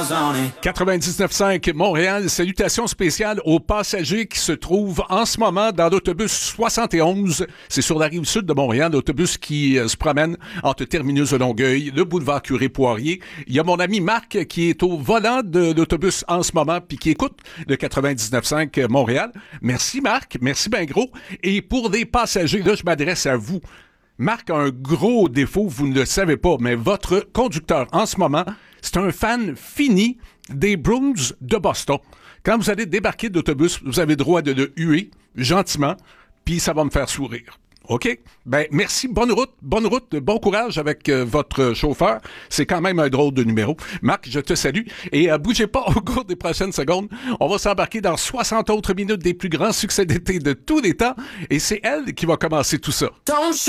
99.5 Montréal, salutations spéciales aux passagers qui se trouvent en ce moment dans l'autobus 71. C'est sur la rive sud de Montréal, l'autobus qui se promène entre Terminus de Longueuil, le boulevard Curé-Poirier. Il y a mon ami Marc qui est au volant de l'autobus en ce moment puis qui écoute le 99.5 Montréal. Merci Marc, merci ben gros. Et pour les passagers, là je m'adresse à vous. Marc a un gros défaut, vous ne le savez pas, mais votre conducteur en ce moment, c'est un fan fini des Bruins de Boston. Quand vous allez débarquer d'autobus, vous avez le droit de le huer gentiment, puis ça va me faire sourire. OK? Ben, merci. Bonne route, bon courage avec votre chauffeur. C'est quand même un drôle de numéro. Marc, je te salue. Et bougez pas au cours des prochaines secondes. On va s'embarquer dans 60 autres minutes des plus grands succès d'été de tous les temps. Et c'est elle qui va commencer tout ça.